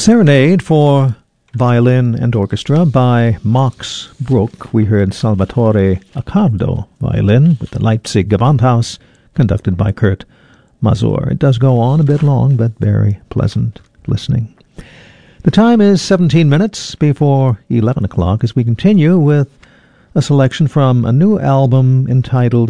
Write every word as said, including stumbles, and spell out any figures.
Serenade for Violin and Orchestra by Max Bruch. We heard Salvatore Accardo violin with the Leipzig Gewandhaus, conducted by Kurt Masur. It does go on a bit long, but very pleasant listening. The time is seventeen minutes before eleven o'clock as we continue with a selection from a new album entitled